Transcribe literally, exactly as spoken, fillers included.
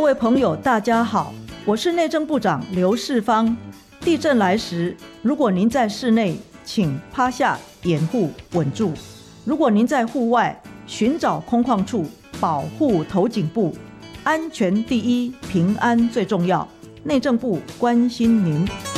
位朋友大家好，我是内政部长刘世芳。地震来时，如果您在室内，请趴下掩护稳住；如果您在户外，寻找空旷处保护头颈部。安全第一，平安最重要。内政部关心您。